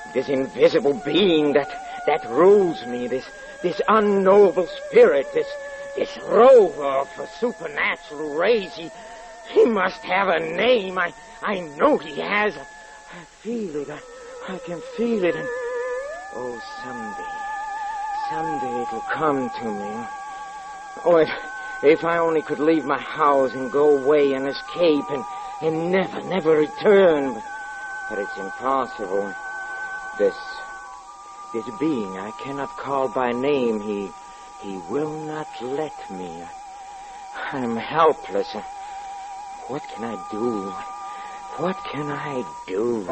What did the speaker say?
This invisible being that rules me, this unknowable spirit, this rover of a supernatural race, he must have a name. I know he has. I feel it. I can feel it. And someday it'll come to me. Oh, if I only could leave my house and go away and escape and never return. But it's impossible. This being I cannot call by name, he will not let me. I'm helpless. What can I do? What can I do?